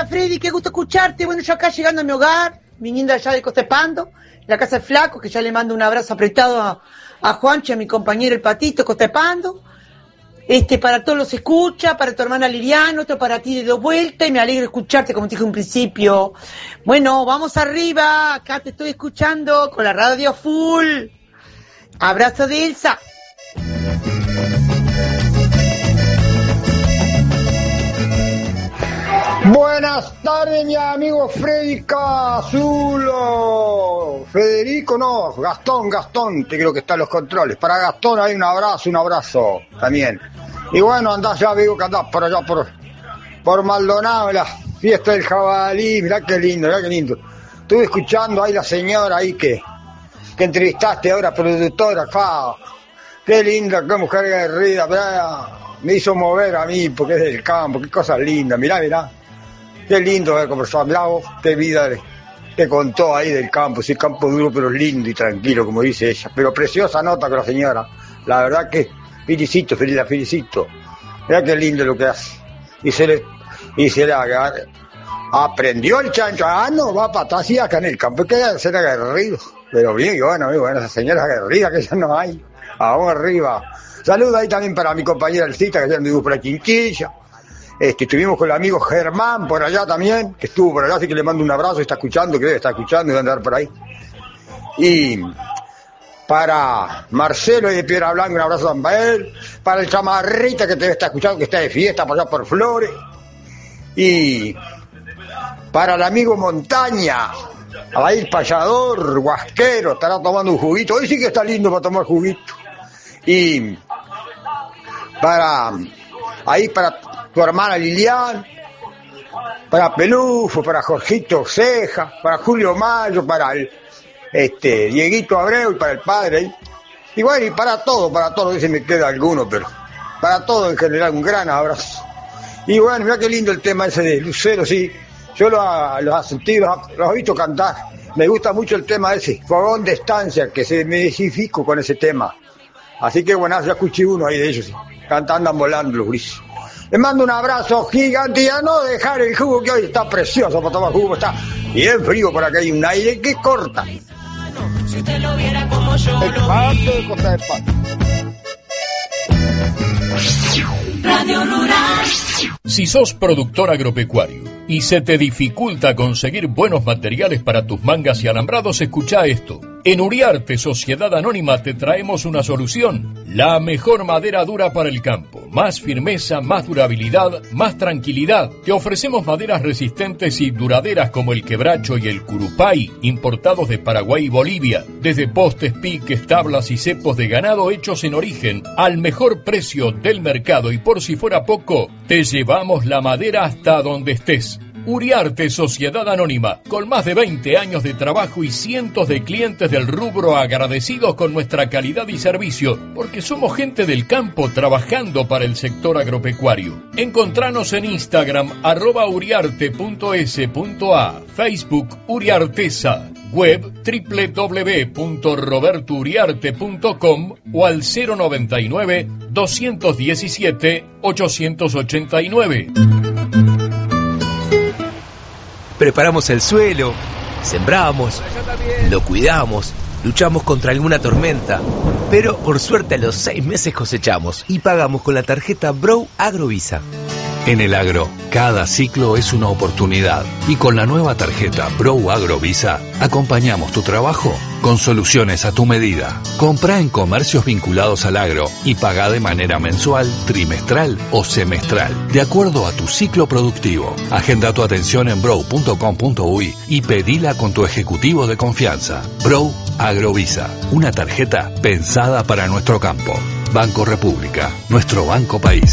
Hola Freddy, qué gusto escucharte. Bueno, yo acá llegando a mi hogar, viniendo allá de Costepando, la casa del Flaco, que ya le mando un abrazo apretado a Juancho, a mi compañero el Patito, Costepando. Para todos los escucha, para tu hermana Liliana, otro para ti de vuelta, y me alegro escucharte como te dije en un principio. Bueno, vamos arriba, acá te estoy escuchando con la radio full. Abrazo de Elsa. Buenas tardes, mi amigo Freddy Casulo. Federico, no, Gastón, te creo que está en los controles. Para Gastón hay un abrazo también. Y bueno, andás, ya veo que andás por allá por Maldonado, la fiesta del jabalí. Mirá qué lindo. Estuve escuchando ahí la señora ahí que entrevistaste ahora, productora acá. Qué linda, qué mujer aguerrida. Me hizo mover a mí porque es del campo, qué cosa linda. Mirá. Qué lindo haber conversado. Mirá vos, qué vida te contó ahí del campo. Sí, campo duro pero lindo y tranquilo, como dice ella. Pero preciosa nota con la señora. La verdad que la felicito. Mirá qué lindo lo que hace. Y se le aprendió el chancho. No, va para atrás y acá en el campo. Hay que ser aguerrido. Pero bien, bueno, esa señora aguerrida que ya no hay. Vamos arriba. Saludos ahí también para mi compañera Elcita, que ayer me dijo por la Chinchilla. Estuvimos con el amigo Germán por allá también, que estuvo por allá, así que le mando un abrazo, está escuchando, que debe estar escuchando y debe andar por ahí. Y para Marcelo de Piedra Blanca, un abrazo también. Para el Chamarrita, que te debe estar escuchando, que está de fiesta por allá por Flores. Y para el amigo Montaña, ahí el payador, Huasquero, estará tomando un juguito. Hoy sí que está lindo para tomar juguito. Y para tu hermana Lilian, para Pelufo, para Jorgito Ceja, para Julio Mayo, para el Dieguito Abreu y para el padre. Y bueno, y para todo, no sé si me queda alguno, pero para todo en general un gran abrazo. Y bueno, mira qué lindo el tema ese de Lucero, sí. Yo los he visto cantar. Me gusta mucho el tema ese, Fogón de Estancia, que me identifico con ese tema. Así que bueno, ya escuché uno ahí de ellos, sí. Andan volando los grises. Les mando un abrazo gigante y a no dejar el jugo, que hoy está precioso para tomar jugo, está bien frío por acá, hay un aire que corta. Si usted lo viera como yo Radio Rural. Si sos productor agropecuario y se te dificulta conseguir buenos materiales para tus mangas y alambrados, escuchá esto. En Uriarte Sociedad Anónima te traemos una solución. La mejor madera dura para el campo. Más firmeza, más durabilidad, más tranquilidad. Te ofrecemos maderas resistentes y duraderas como el quebracho y el curupay, importados de Paraguay y Bolivia. Desde postes, piques, tablas y cepos de ganado hechos en origen, al mejor precio del mercado. Y por si fuera poco, te llevamos la madera hasta donde estés. Uriarte Sociedad Anónima, con más de 20 años de trabajo y cientos de clientes del rubro agradecidos con nuestra calidad y servicio, porque somos gente del campo trabajando para el sector agropecuario. Encontranos en Instagram, @uriarte.es.a, Facebook Uriartesa, web www.robertouriarte.com o al 099-217-889. Preparamos el suelo, sembramos, lo cuidamos, luchamos contra alguna tormenta, pero por suerte a los 6 meses cosechamos y pagamos con la tarjeta Bro Agrovisa. En el agro, cada ciclo es una oportunidad y con la nueva tarjeta Bro Agrovisa acompañamos tu trabajo con soluciones a tu medida. Comprá en comercios vinculados al agro y pagá de manera mensual, trimestral o semestral, de acuerdo a tu ciclo productivo. Agenda tu atención en bro.com.uy y pedila con tu ejecutivo de confianza. Bro Agrovisa, una tarjeta pensada para nuestro campo. Banco República, nuestro banco país.